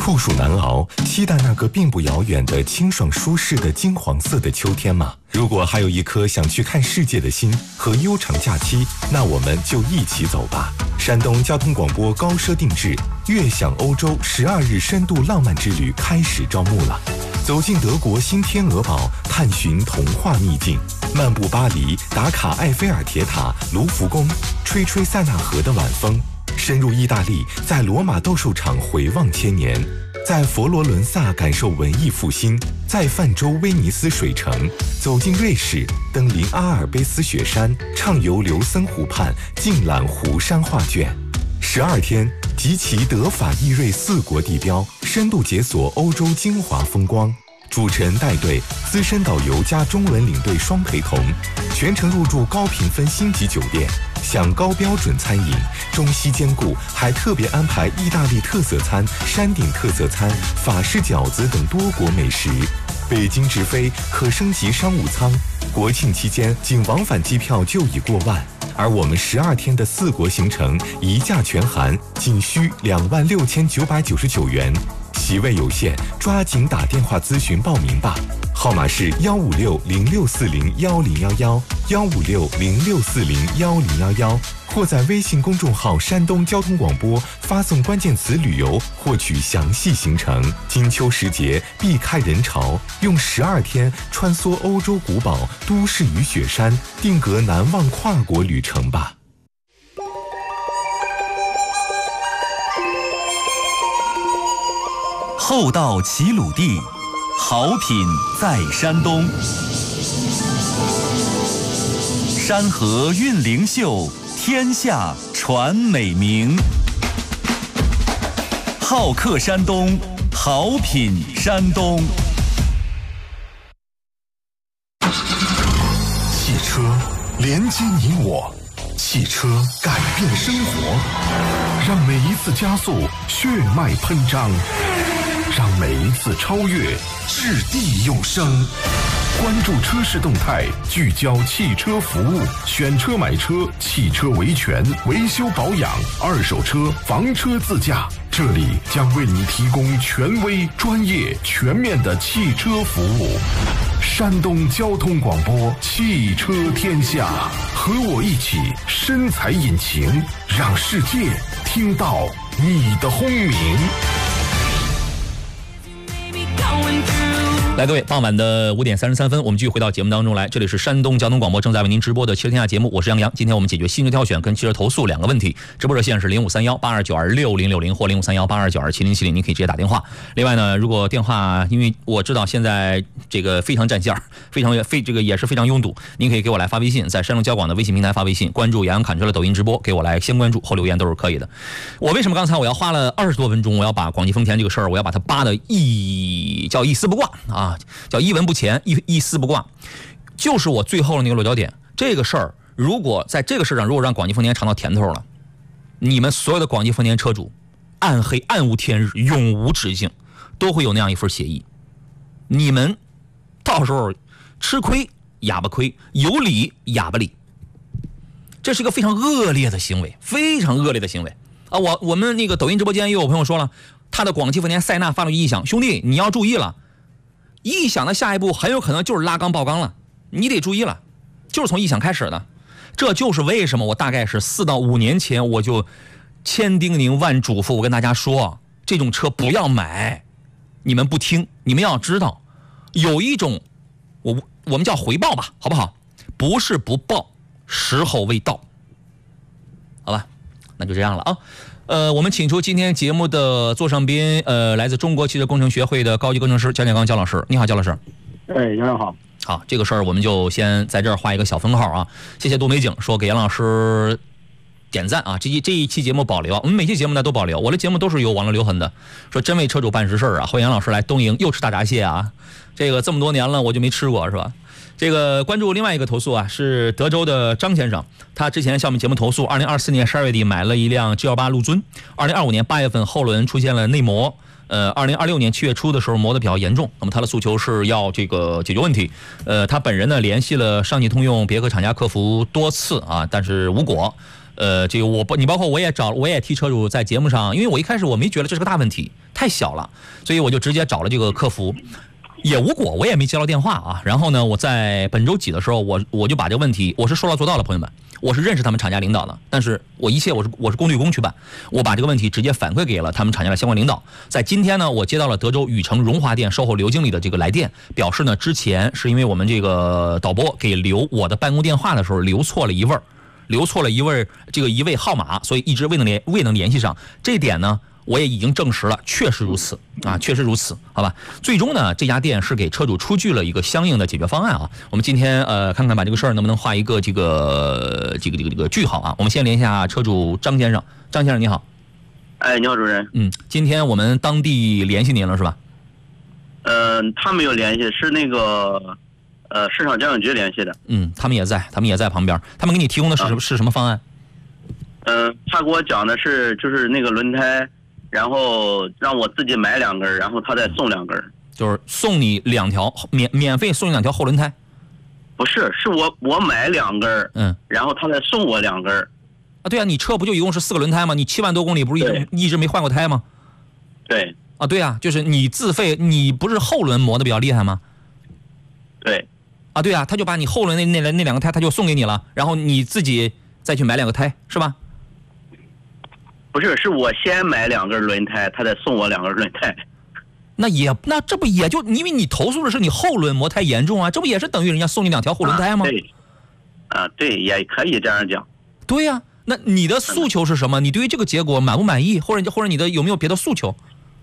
酷暑难熬，期待那个并不遥远的清爽舒适的金黄色的秋天吗？如果还有一颗想去看世界的心和悠长假期，那我们就一起走吧。山东交通广播高奢定制悦享欧洲12日深度浪漫之旅开始招募了。走进德国新天鹅堡，探寻童话秘境，漫步巴黎，打卡埃菲尔铁塔、卢浮宫，吹吹塞纳河的晚风。深入意大利，在罗马斗兽场回望千年，在佛罗伦萨感受文艺复兴，在泛舟威尼斯水城，走进瑞士，登临阿尔卑斯雪山，畅游琉森湖畔，尽览湖山画卷。12天，集齐德法意瑞4国地标，深度解锁欧洲精华风光。主持人带队，资深导游加中文领队双陪同，全程入住高评分星级酒店，享高标准餐饮，中西兼顾，还特别安排意大利特色餐、山顶特色餐、法式饺子等多国美食。北京直飞可升级商务舱，国庆期间仅往返机票就已过万，而我们12天的4国行程一价全含，仅需26999元。席位有限，抓紧打电话咨询报名吧。号码是15606401011，15606401011，或在微信公众号山东交通广播发送关键词旅游获取详细行程。金秋时节避开人潮，用12天穿梭欧洲古堡、都市与雪山，定格难忘跨国旅程吧。 厚道齐鲁地，好品在山东。山河韵灵秀，天下传美名。好客山东，好品山东。 汽车连接你我，汽车改变生活，让每一次加速血脉喷张，让每一次超越掷地有声。关注车市动态，聚焦汽车服务，选车买车，汽车维权、维修保养，二手车、房车自驾，这里将为你提供权威、专业、全面的汽车服务。山东交通广播汽车天下，和我一起深踩引擎，让世界听到你的轰鸣。 来，各位，傍晚的5点33分，我们继续回到节目当中来。这里是山东交通广播正在为您直播的汽车天下节目，我是杨洋。今天我们解决新车挑选跟汽车投诉2个问题。直播热线是053182926060或053182927070，您可以直接打电话。另外呢，如果电话，因为我知道现在这个非常占线，这个也是非常拥堵，您可以给我来发微信，在山东交广的微信平台发微信，关注杨洋侃车的抖音直播，给我来先关注后留言都是可以的。我为什么刚才我要花了20多分钟，我要把广汽丰田这个事儿，我要把它扒的叫一丝不挂啊，叫一文不前，一丝不挂，就是我最后的那个落脚点。这个事儿，如果在这个事上，如果让广汽丰田尝到甜头了，你们所有的广汽丰田车主，暗无天日，永无止境，都会有那样一份协议。你们到时候吃亏哑巴亏，有理哑巴理，这是一个非常恶劣的行为，非常恶劣的行为啊！我们那个抖音直播间也有朋友说了，他的广汽丰田塞纳发动机异响，兄弟你要注意了。异响的下一步很有可能就是拉缸爆缸了，你得注意了，就是从异响开始的。这就是为什么我大概是4到5年前我就千叮咛万嘱咐，我跟大家说这种车不要买，你们不听。你们要知道有一种我们叫回报吧，好不好？不是不报，时候未到，好吧，那就这样了啊。我们请出今天节目的座上宾，来自中国汽车工程学会的高级工程师焦建刚焦老师。你好，焦老师。 杨洋好。 好，这个事儿我们就先在这儿画一个小分号啊。谢谢杜美景说给杨老师点赞啊，这一期节目保留，我们每期节目呢都保留，我的节目都是有网络留痕的。说真为车主办实事啊，欢迎杨老师来东营又吃大闸蟹啊，这个这么多年了我就没吃过是吧？这个关注另外一个投诉啊，是德州的张先生，他之前向我们节目投诉，2024年12月底买了一辆 G18 陆尊，2025年8月份后轮出现了内磨，2026年7月初的时候磨得比较严重，那么他的诉求是要这个解决问题，他本人呢联系了上汽通用别克厂家客服多次啊，但是无果。 这个你包括我也替车主在节目上，因为我一开始我没觉得这是个大问题，太小了，所以我就直接找了这个客服，也无果，我也没接到电话啊。然后呢，我在本周几的时候，我就把这个问题，我是说到做到了，朋友们。我是认识他们厂家领导的，但是我是公对公去办，我把这个问题直接反馈给了他们厂家的相关领导。在今天呢，我接到了德州宇成荣华店售后刘经理的这个来电，表示呢，之前是因为我们这个导播给留我的办公电话的时候留错了一位号码，所以一直未能联系上。这点呢，我也已经证实了，确实如此啊，确实如此，好吧。最终呢，这家店是给车主出具了一个相应的解决方案啊。我们今天看看把这个事儿能不能画一个这个句号啊。我们先联系下车主张先生，张先生你好。 哎，你好，主任。 今天我们当地联系您了是吧？ 他没有联系，是那个市场交警局联系的。 他们也在旁边。他们给你提供的是什么方案？ 他给我讲的是就是那个轮胎。然后让我自己买2根，然后他再送2根， 就是送你2条免费送你2条后轮胎。 不是，是我买2根，然后他再送我2根。 啊，对啊，你车不就一共是4个轮胎吗？你7万多公里不是一直没换过胎吗？ 对。 啊，对啊，就是你自费，你不是后轮磨的比较厉害吗？ 对。 啊，对啊，他就把你后轮那2个胎他就送给你了，然后你自己再去买2个胎，是吧？ 不是，是我先买2根轮胎，他再送我2根轮胎。 那这不也就因为你投诉的是你后轮磨胎严重啊，这不也是等于人家送你2条后轮胎吗？ 对。对，也可以这样讲。 对呀，那你的诉求是什么？你对于这个结果满不满意，或者你的有没有别的诉求？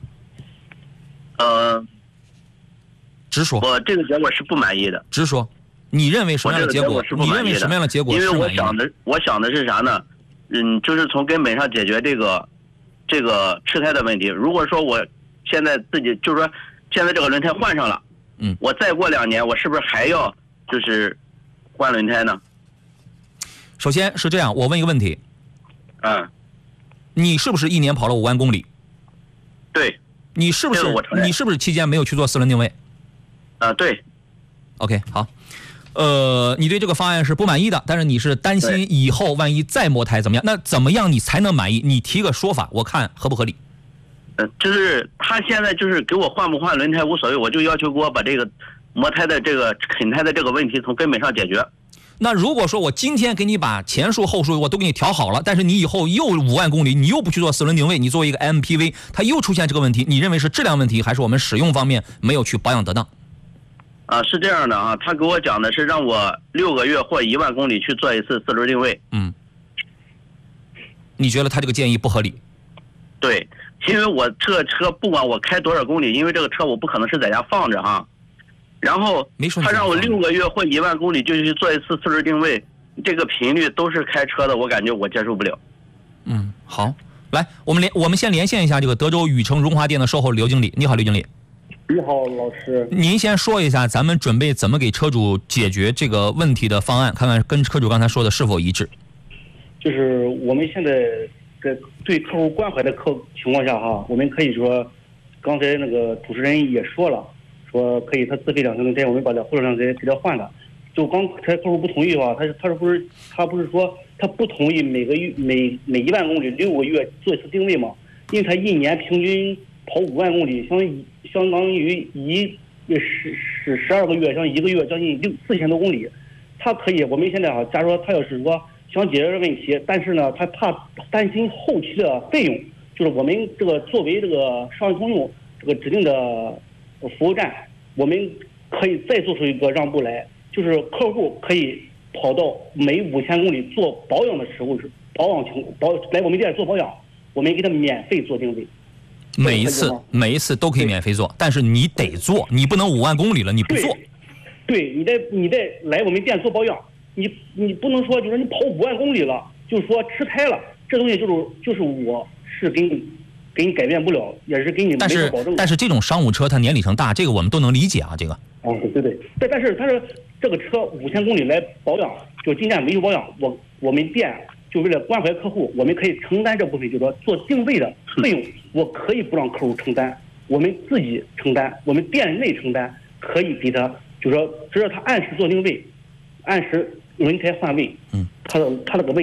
直说。 我这个结果是不满意的。 直说，你认为什么样的结果？ 你认为什么样的结果？ 因为我想的是啥呢？就是从根本上解决这个吃胎的问题。如果说我现在自己就是说现在这个轮胎换上了，我再过2年，我是不是还要就是换轮胎呢？ 首先是这样，我问一个问题，你是不是1年跑了5万公里？ 对。 你是不是期间没有去做4轮定位？ 对。 OK， 好。你对这个方案是不满意的，但是你是担心以后万一再磨胎怎么样？那怎么样你才能满意？你提个说法，我看合不合理？ 就是他现在就是给我换不换轮胎无所谓，我就要求给我把这个磨胎的这个啃胎的这个问题从根本上解决。 那如果说我今天给你把前述后述我都给你调好了，但是你以后又5万公里，你又不去做4轮定位，你作为一个 MPV， 它又出现这个问题，你认为是质量问题，还是我们使用方面没有去保养得当？ 是这样的啊，他给我讲的是让我6个月或1万公里去做一次4轮定位。 你觉得他这个建议不合理？ 对，因为我这个车不管我开多少公里，因为这个车我不可能是在家放着哈。然后他让我6个月或1万公里就去做一次4轮定位，这个频率都是开车的，我感觉我接受不了。 好，来，我们先连线一下这个德州宇成荣华店的售后刘经理。你好，刘经理。 你好，老师。 您先说一下，咱们准备怎么给车主解决这个问题的方案，看看跟车主刚才说的是否一致。 就是我们现在在对客户关怀的情况下哈，我们可以说，刚才那个主持人也说了，说可以他自费2条轮胎，我们把这后轮胎给他换了。就刚才客户不同意的话，他不是说他不同意每1万公里6个月做一次定位吗？因为他1年平均跑5万公里，相当于12个月，相当于1个月将近4000多公里。他可以，我们现在假如说他要是说想解决这个问题，但是呢，他担心后期的费用，就是我们这个作为这个商业通用这个指定的服务站，我们可以再做出一个让步来，就是客户可以跑到每5000公里做保养的时候来我们店做保养，我们给他免费做定位。 每一次都可以免费做，但是你得做，你不能5万公里了你不做。 对，你再来我们店做保养，你不能说就是你跑5万公里了，就是说吃胎了，这东西就是我是给你改变不了，也是给你没有保证。 但是这种商务车它年里程大，这个我们都能理解啊，这个。 对，但是他说这个车5000公里来保养，就进店维修保养，我们店就为了关怀客户，我们可以承担这部分，就是说做定位的费用，我可以不让客户承担，我们自己承担，我们店内承担，可以给他，就是说只要他按时做定位，按时轮胎换位，他那个问题。